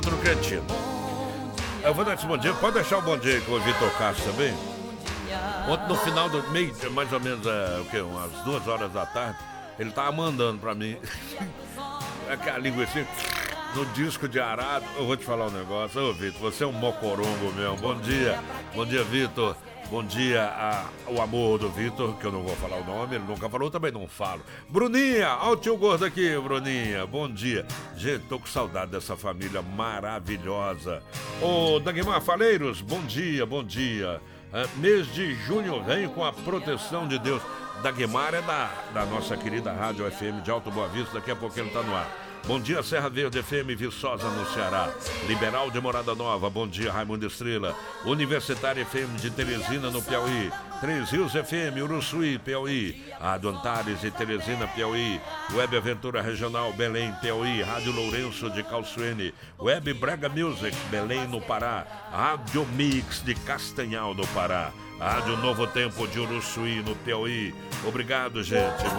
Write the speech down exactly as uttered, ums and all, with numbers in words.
Outro cretino. Eu vou dar esse bom dia. Pode deixar o bom dia aí com o Vitor Castro também? Ontem, no final do meio, mais ou menos, é, o quê? Umas duas horas da tarde, ele tava mandando pra mim aquela linguiça no disco de arado. Eu vou te falar um negócio. Ô, Vitor, você é um mocorongo mesmo. Bom dia. Bom dia, Vitor. Bom dia ao amor do Vitor, que eu não vou falar o nome, ele nunca falou, também não falo. Bruninha, olha o tio gordo aqui, Bruninha, bom dia. Gente, tô com saudade dessa família maravilhosa. Ô, Dagmar Faleiros, bom dia, bom dia. É, mês de junho vem com a proteção de Deus. Dagmar é da, da nossa querida Rádio F M de Alto Boa Vista, daqui a pouco ele tá no ar. Bom dia, Serra Verde F M, Viçosa no Ceará. Liberal de Morada Nova, bom dia, Raimundo Estrela. Universitária F M de Teresina, no Piauí. Três Rios F M, Uruçuí, Piauí. Rádio Antares e Teresina, Piauí. Web Aventura Regional, Belém, Piauí. Rádio Lourenço de Calçuene. Web Brega Music, Belém, no Pará. Rádio Mix de Castanhal, no Pará. Rádio Novo Tempo de Uruçuí, no Piauí. Obrigado, gente.